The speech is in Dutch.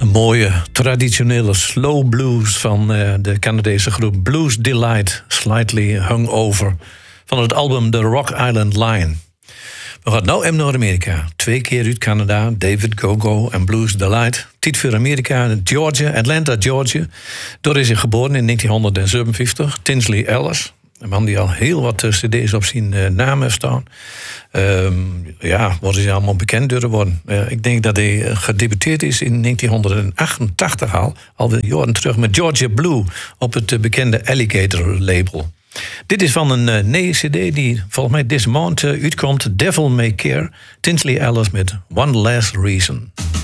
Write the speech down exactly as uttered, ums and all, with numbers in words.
Een mooie, traditionele slow blues van uh, de Canadese groep Blues Delight, Slightly Hungover, van het album The Rock Island Line. We gaan nou in Noord-Amerika. Twee keer uit Canada, David Go-Go en Blues Delight. Tijd voor Amerika, Georgia, Atlanta, Georgia. Daar is hij geboren in negentien zevenenvijftig, Tinsley Ellis. Een man die al heel wat cd's op zijn uh, naam heeft staan. Um, ja, worden ze allemaal bekend door worden. Uh, ik denk dat hij uh, gedebuteerd is in negentien achtentachtig al. Alweer jaren terug met Georgia Blue op het uh, bekende Alligator label. Dit is van een uh, nee cd die volgens mij deze maand uh, uitkomt. Devil May Care. Tinsley Ellis met One Last Reason.